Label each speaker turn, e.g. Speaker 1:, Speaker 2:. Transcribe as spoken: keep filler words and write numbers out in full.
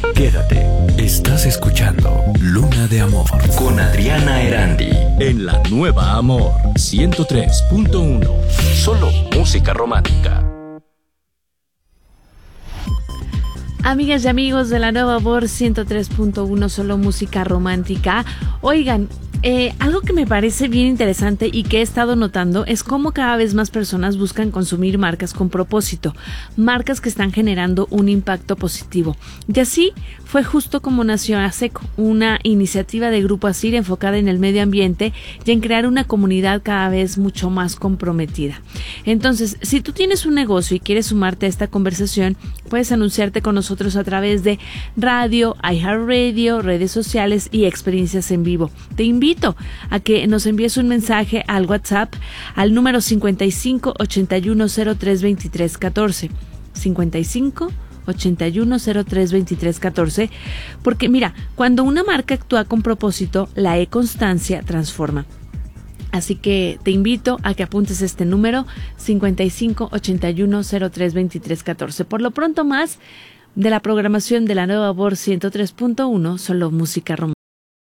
Speaker 1: Quédate, estás escuchando Luna de Amor con Adriana Erandi en la nueva Amor ciento tres punto uno. Solo música romántica.
Speaker 2: Amigas y amigos de la nueva Amor ciento tres punto uno, solo música romántica. Oigan, eh, algo que me parece bien interesante y que he estado notando es cómo cada vez más personas buscan consumir marcas con propósito, marcas que están generando un impacto positivo. Y así fue justo como nació ASECO, una iniciativa de Grupo ASIR enfocada en el medio ambiente y en crear una comunidad cada vez mucho más comprometida. Entonces, si tú tienes un negocio y quieres sumarte a esta conversación, puedes anunciarte con nosotros a través de radio, iHeartRadio, redes sociales y experiencias en vivo. Te invito a que nos envíes un mensaje al WhatsApp al número cincuenta y cinco, ochenta y uno, cero tres, veintitrés, catorce. cincuenta y cinco, ochenta y uno, cero tres, veintitrés, catorce. Porque mira, cuando una marca actúa con propósito, la e-constancia transforma. Así que te invito a que apuntes este número cincuenta y cinco, ochenta y uno, cero tres, veintitrés, catorce. Por lo pronto, más de la programación de la nueva Amor ciento tres punto uno, solo música romántica.